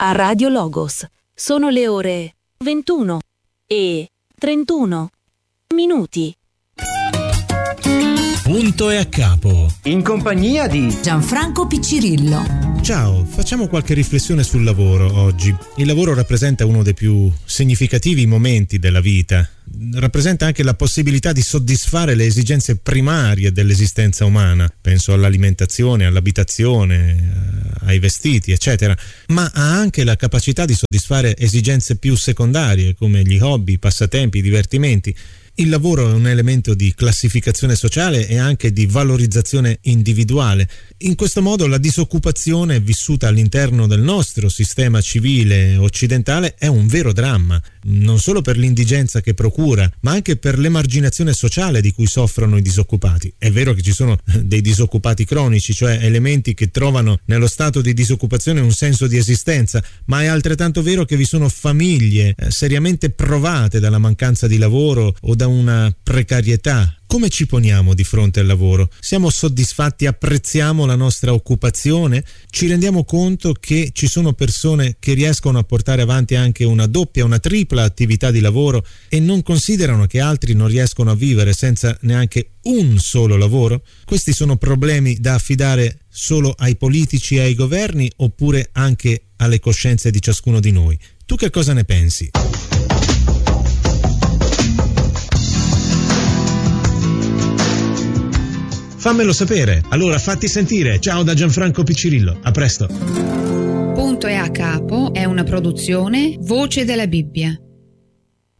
a Radio Logos. Sono le ore 21:31. Punto e a capo. In compagnia di Gianfranco Piccirillo. Ciao, facciamo qualche riflessione sul lavoro oggi. Il lavoro rappresenta uno dei più significativi momenti della vita. Rappresenta anche la possibilità di soddisfare le esigenze primarie dell'esistenza umana. Penso all'alimentazione, all'abitazione, ai vestiti, eccetera. Ma ha anche la capacità di soddisfare esigenze più secondarie, come gli hobby, i passatempi, i divertimenti. Il lavoro è un elemento di classificazione sociale e anche di valorizzazione individuale. In questo modo la disoccupazione vissuta all'interno del nostro sistema civile occidentale è un vero dramma, non solo per l'indigenza che procura, ma anche per l'emarginazione sociale di cui soffrono i disoccupati. È vero che ci sono dei disoccupati cronici, cioè elementi che trovano nello stato di disoccupazione un senso di esistenza, ma è altrettanto vero che vi sono famiglie seriamente provate dalla mancanza di lavoro o da una precarietà. Come ci poniamo di fronte al lavoro? Siamo soddisfatti? Apprezziamo la nostra occupazione? Ci rendiamo conto che ci sono persone che riescono a portare avanti anche una doppia, una tripla attività di lavoro e non considerano che altri non riescono a vivere senza neanche un solo lavoro? Questi sono problemi da affidare solo ai politici e ai governi oppure anche alle coscienze di ciascuno di noi? Tu che cosa ne pensi? Fammelo sapere, allora fatti sentire. Ciao da Gianfranco Piccirillo, a presto. Punto e a capo è una produzione Voce della Bibbia.